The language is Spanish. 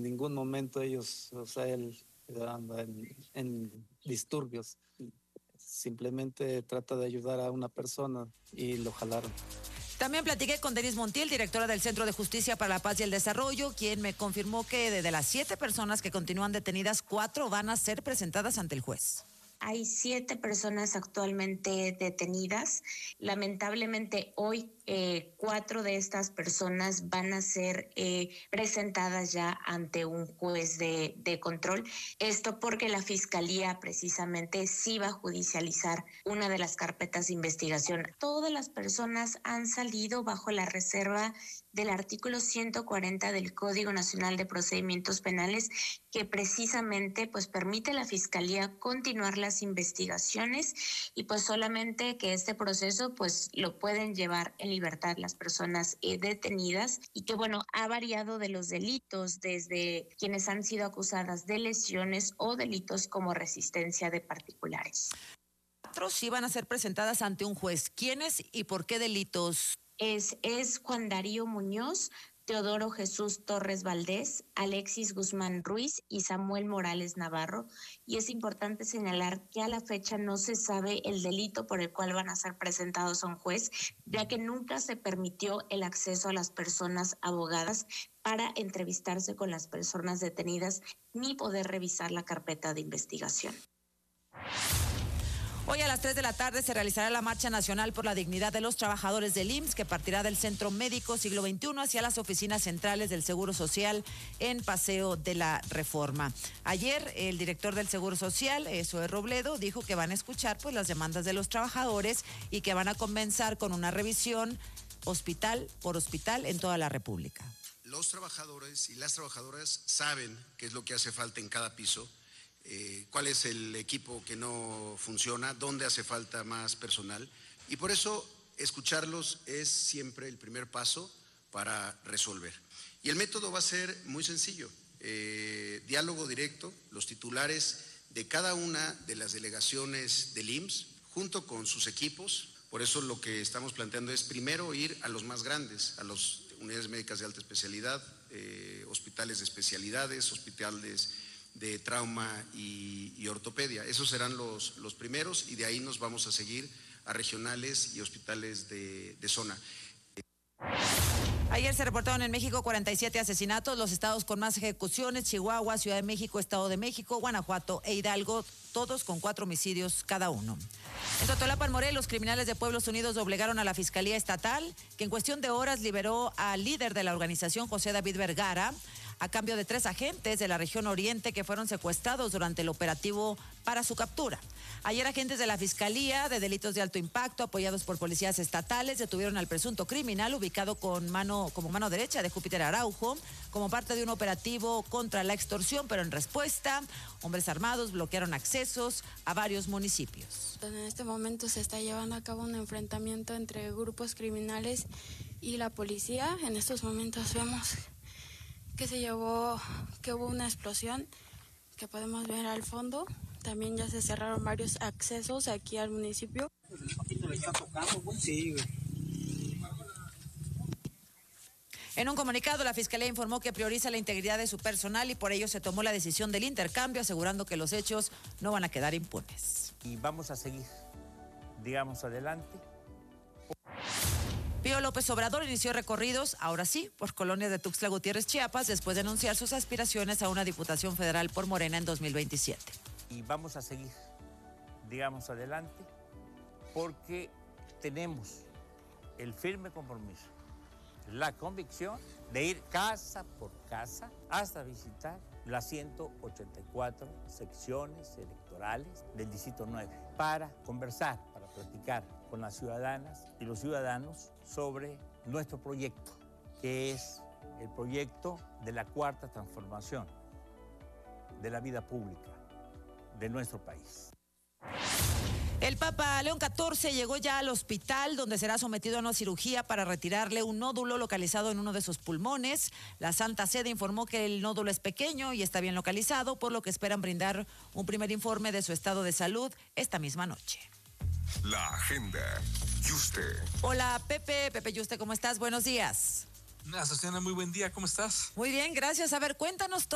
ningún momento ellos, o sea, él anda en disturbios. Simplemente trata de ayudar a una persona y lo jalaron. También platiqué con Denise Montiel, directora del Centro de Justicia para la Paz y el Desarrollo, quien me confirmó que de las 7 personas que continúan detenidas, 4 van a ser presentadas ante el juez. Hay 7 personas actualmente detenidas. Lamentablemente hoy 4 de estas personas van a ser presentadas ya ante un juez de control. Esto porque la Fiscalía precisamente sí va a judicializar una de las carpetas de investigación. Todas las personas han salido bajo la reserva del artículo 140 del Código Nacional de Procedimientos Penales, que precisamente pues permite a la Fiscalía continuar las investigaciones y pues solamente que este proceso pues lo pueden llevar en libertad las personas detenidas, y que bueno, ha variado de los delitos desde quienes han sido acusadas de lesiones o delitos como resistencia de particulares. 4 sí van a ser presentadas ante un juez. ¿Quiénes y por qué delitos? Es Juan Darío Muñoz, Teodoro Jesús Torres Valdés, Alexis Guzmán Ruiz y Samuel Morales Navarro. Y es importante señalar que a la fecha no se sabe el delito por el cual van a ser presentados a un juez, ya que nunca se permitió el acceso a las personas abogadas para entrevistarse con las personas detenidas ni poder revisar la carpeta de investigación. Hoy a las 3 de la tarde se realizará la Marcha Nacional por la Dignidad de los Trabajadores del IMSS, que partirá del Centro Médico Siglo XXI hacia las oficinas centrales del Seguro Social en Paseo de la Reforma. Ayer, el director del Seguro Social, Zoe Robledo, dijo que van a escuchar pues las demandas de los trabajadores y que van a comenzar con una revisión hospital por hospital en toda la República. Los trabajadores y las trabajadoras saben qué es lo que hace falta en cada piso. Cuál es el equipo que no funciona, dónde hace falta más personal, y por eso escucharlos es siempre el primer paso para resolver. Y el método va a ser muy sencillo, diálogo directo, los titulares de cada una de las delegaciones del IMSS junto con sus equipos. Por eso lo que estamos planteando es primero ir a los más grandes, a las unidades médicas de alta especialidad, hospitales de especialidades, hospitales de trauma y ortopedia. Esos serán los primeros, y de ahí nos vamos a seguir a regionales y hospitales de zona. Ayer se reportaron en México 47 asesinatos, los estados con más ejecuciones: Chihuahua, Ciudad de México, Estado de México, Guanajuato e Hidalgo, todos con 4 homicidios cada uno. En Totolapan, Morelos, criminales de Pueblos Unidos doblegaron a la Fiscalía Estatal, que en cuestión de horas liberó al líder de la organización, José David Vergara, a cambio de 3 agentes de la región oriente que fueron secuestrados durante el operativo para su captura. Ayer agentes de la Fiscalía de Delitos de Alto Impacto, apoyados por policías estatales, detuvieron al presunto criminal ubicado como mano derecha de Júpiter Araujo, como parte de un operativo contra la extorsión, pero en respuesta, hombres armados bloquearon accesos a varios municipios. En este momento se está llevando a cabo un enfrentamiento entre grupos criminales y la policía. En estos momentos vemos que hubo una explosión que podemos ver al fondo. También ya se cerraron varios accesos aquí al municipio. En un comunicado, la Fiscalía informó que prioriza la integridad de su personal y por ello se tomó la decisión del intercambio, asegurando que los hechos no van a quedar impunes. Y vamos a seguir, digamos, adelante. Pío López Obrador inició recorridos, ahora sí, por colonias de Tuxtla Gutiérrez, Chiapas, después de anunciar sus aspiraciones a una diputación federal por Morena en 2027. Y vamos a seguir, digamos, adelante, porque tenemos el firme compromiso, la convicción de ir casa por casa hasta visitar las 184 secciones electorales del Distrito 9 para conversar, para platicar con las ciudadanas y los ciudadanos sobre nuestro proyecto, que es el proyecto de la cuarta transformación de la vida pública de nuestro país. El Papa León XIV llegó ya al hospital, donde será sometido a una cirugía para retirarle un nódulo localizado en uno de sus pulmones. La Santa Sede informó que el nódulo es pequeño y está bien localizado, por lo que esperan brindar un primer informe de su estado de salud esta misma noche. La agenda. Yuste. Hola, Pepe Yuste, ¿cómo estás? Buenos días. Azucena, muy buen día, ¿cómo estás? Muy bien, gracias. A ver, cuéntanos